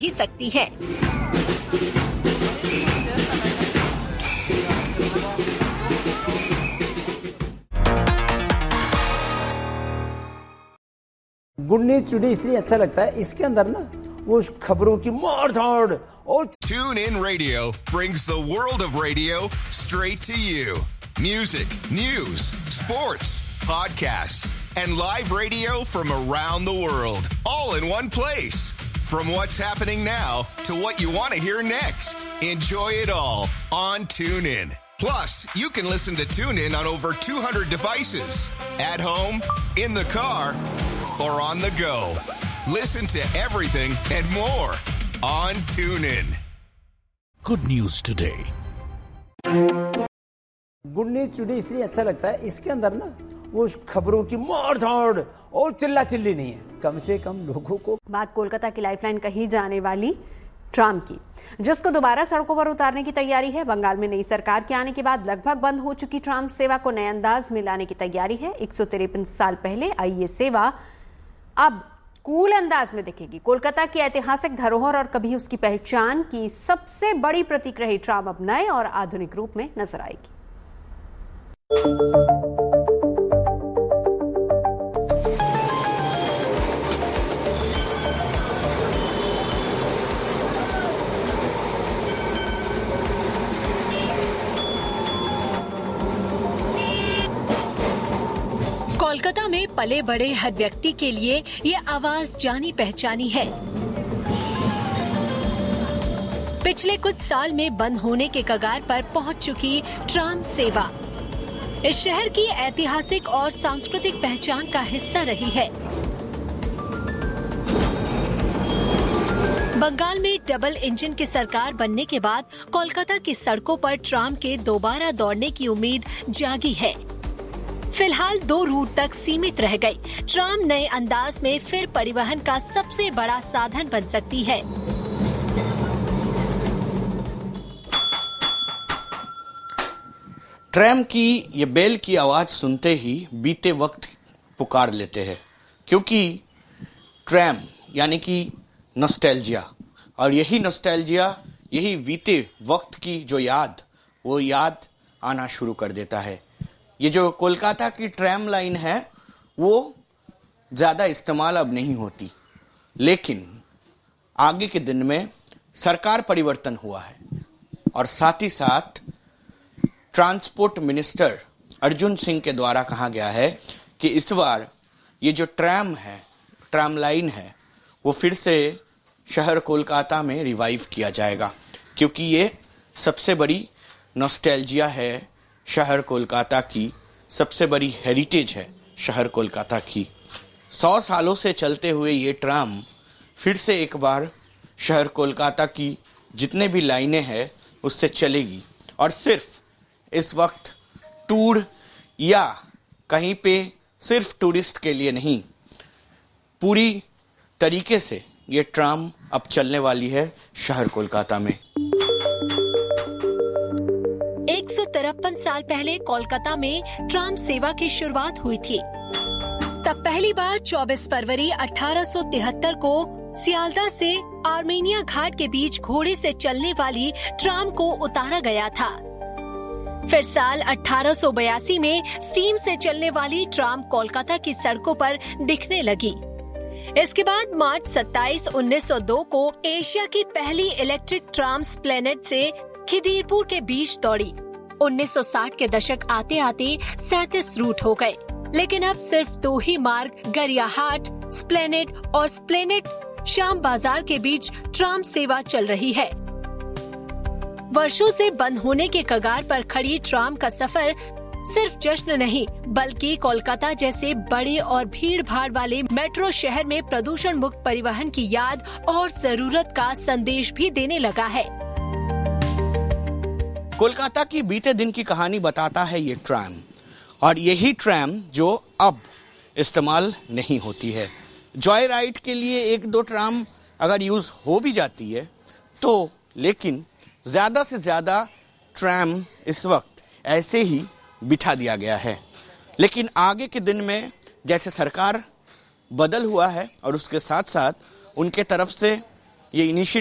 ही सकती है। Good news today इसलिए अच्छा लगता है, इसके अंदर ना वो खबरों की मार-धाड़ और Tune in Radio brings the world of radio straight to you. Music, news, sports, podcasts, and live radio from around the world, all in one place. From what's happening now to what you want to hear next. Enjoy it all on TuneIn. Plus, you can listen to TuneIn on over 200 devices. At home, in the car, or on the go. Listen to everything and more on TuneIn. Good news today. Good news today इसलिए अच्छा लगता है, इसके अंदर ना वो खबरों की मार-धाड़ और चिल्ला-चिल्ली नहीं है, कम से कम लोगों को। बात कोलकाता की लाइफलाइन कही जाने वाली ट्राम की, जिसको दोबारा सड़कों पर उतारने की तैयारी है। बंगाल में नई सरकार के आने के बाद लगभग बंद हो चुकी ट्राम सेवा को नए अंदाज में लाने की तैयारी है। 153 साल पहले आई ये सेवा अब कूल अंदाज में दिखेगी। कोलकाता की ऐतिहासिक धरोहर और कभी उसकी पहचान की सबसे बड़ी प्रतीक रही ट्राम अब नए और आधुनिक रूप में नजर आएगी। कोलकाता में पले बड़े हर व्यक्ति के लिए ये आवाज जानी पहचानी है। पिछले कुछ साल में बंद होने के कगार पर पहुंच चुकी ट्राम सेवा इस शहर की ऐतिहासिक और सांस्कृतिक पहचान का हिस्सा रही है। बंगाल में डबल इंजन की सरकार बनने के बाद कोलकाता की सड़कों पर ट्राम के दोबारा दौड़ने की उम्मीद जागी है। फिलहाल 2 रूट तक सीमित रह गई। ट्राम नए अंदाज में फिर परिवहन का सबसे बड़ा साधन बन सकती है। ट्रैम की ये बेल की आवाज सुनते ही बीते वक्त पुकार लेते हैं, क्योंकि ट्रैम यानी कि नॉस्टैल्जिया, और यही नॉस्टैल्जिया, यही बीते वक्त की जो याद, वो याद आना शुरू कर देता है। ये जो कोलकाता की ट्रैम लाइन है वो ज़्यादा इस्तेमाल अब नहीं होती, लेकिन आगे के दिन में सरकार परिवर्तन हुआ है और साथ ही साथ ट्रांसपोर्ट मिनिस्टर अर्जुन सिंह के द्वारा कहा गया है कि इस बार ये जो ट्रैम लाइन है वो फिर से शहर कोलकाता में रिवाइव किया जाएगा, क्योंकि ये सबसे बड़ी नॉस्टैल्जिया है शहर कोलकाता की, सबसे बड़ी हेरिटेज है शहर कोलकाता की। 100 सालों से चलते हुए ये ट्राम फिर से एक बार शहर कोलकाता की जितने भी लाइनें हैं उससे चलेगी, और सिर्फ इस वक्त टूर या कहीं पे सिर्फ टूरिस्ट के लिए नहीं, पूरी तरीके से ये ट्राम अब चलने वाली है शहर कोलकाता में। 153 साल पहले कोलकाता में ट्राम सेवा की शुरुआत हुई थी। तब पहली बार 24 फरवरी 1873 को सियालदा से आर्मेनिया घाट के बीच घोड़े से चलने वाली ट्राम को उतारा गया था। फिर साल 1882 में स्टीम से चलने वाली ट्राम कोलकाता की सड़कों पर दिखने लगी। इसके बाद मार्च 27, 1902 को एशिया की पहली इलेक्ट्रिक ट्राम स्प्लेनेड से खिदीरपुर के बीच दौड़ी। 1960 के दशक आते आते 37 रूट हो गए, लेकिन अब सिर्फ 2 ही मार्ग गरियाहाट, स्प्लेनेड और स्प्लेनेड श्याम बाजार के बीच ट्राम सेवा चल रही है। वर्षों से बंद होने के कगार पर खड़ी ट्राम का सफर सिर्फ जश्न नहीं, बल्कि कोलकाता जैसे बड़े और भीड़ भाड़ वाले मेट्रो शहर में प्रदूषण मुक्त परिवहन की याद और जरूरत का संदेश भी देने लगा है। कोलकाता की बीते दिन की कहानी बताता है ये ट्रैम, और यही ट्रैम जो अब इस्तेमाल नहीं होती है। जॉय राइड के लिए 1-2 ट्रैम अगर यूज हो भी जाती है तो, लेकिन ज्यादा से ज्यादा ट्रैम इस वक्त ऐसे ही बिठा दिया गया है। लेकिन आगे के दिन में जैसे सरकार बदल हुआ है और उसके साथ साथ उनके तरफ से ये इनिशिएटिव